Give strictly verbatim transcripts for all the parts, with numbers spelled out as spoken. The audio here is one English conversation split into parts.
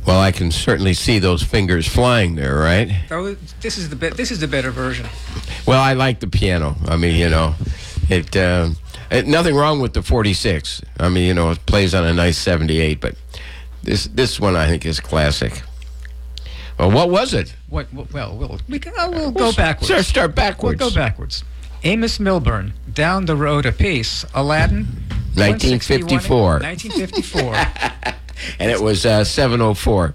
Well, I can certainly see those fingers flying there, right? Oh, this is the bit. This is the better version. Well, I like the piano. I mean, you know, it, uh, it nothing wrong with the forty-six. I mean, you know, it plays on a nice seventy-eight, but this this one I think is classic. Well, what was it? What? what well, we'll we can, uh, we'll go backwards. Start, start backwards. We'll go backwards. Amos Milburn, Down the Road a Piece, Aladdin, nineteen fifty-four. nineteen fifty-four. And it was uh, seven oh four.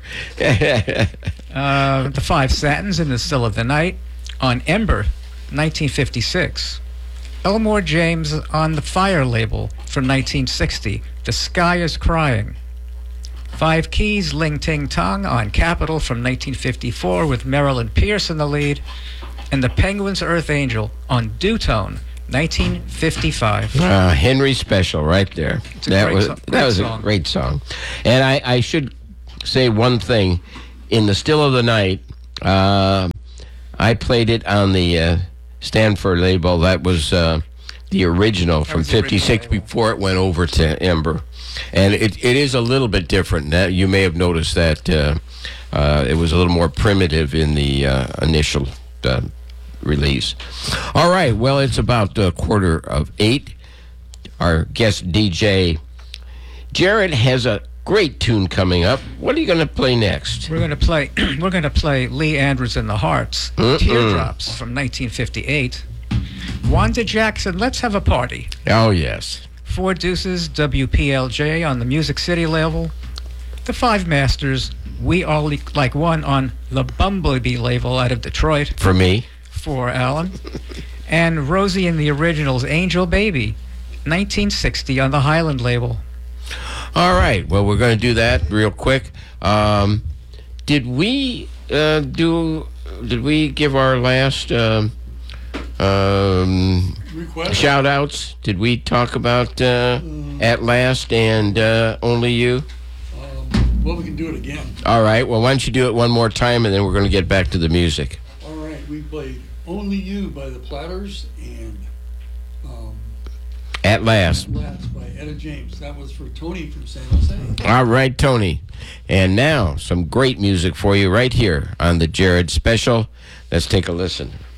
uh, the Five Satins in the Still of the Night, on Ember, nineteen fifty-six. Elmore James on the Fire label from nineteen sixty, The Sky is Crying. Five Keys, Ling Ting Tong on Capitol from nineteen fifty-four with Marilyn Pierce in the lead. And the Penguins' Earth Angel on Dutone, nineteen fifty-five. Uh, Henry Special right there. That was, so- that was a great song. And I, I should say one thing. In the Still of the Night, uh, I played it on the uh, Stanford label. That was uh, the original from was the original fifty-six label. before it went over to Ember. And it, it is a little bit different. That, you may have noticed that uh, uh, it was a little more primitive in the uh, initial uh, release. All right, well, it's about a quarter of eight. Our guest D J Jared has a great tune coming up. What are you going to play next? We're going to play. We're going to play Lee Andrews and the Hearts, Mm-mm. Teardrops from nineteen fifty-eight. Wanda Jackson, Let's Have a Party. Oh, yes. Four Deuces, W P L J on the Music City label. The Five Masters, We All Like One on the Bumblebee label out of Detroit. For me. For Alan. And Rosie and the Originals, Angel Baby, nineteen sixty on the Highland label. All right, well, we're going to do that real quick. Um, did we uh, do, did we give our last um, um, shout-outs? Did we talk about uh, At Last and uh, Only You? Um, well, we can do it again. All right, well, why don't you do it one more time, and then we're going to get back to the music. All right, we played Only You by the Platters and um, At Last. Last by Etta James. That was for Tony from San Jose. All right, Tony. And now, some great music for you right here on the Jared Special. Let's take a listen.